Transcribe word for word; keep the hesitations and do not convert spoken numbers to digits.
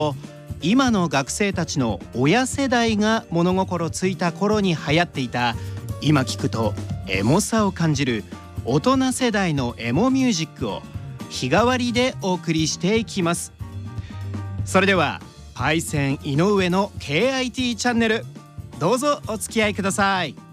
今の学生たちの親世代が物心ついた頃に流行っていた、今聞くとエモさを感じる大人世代のエモミュージックを日替わりでお送りしていきます。それではパイセン井上の ケーアイティー チャンネル、どうぞお付き合いください。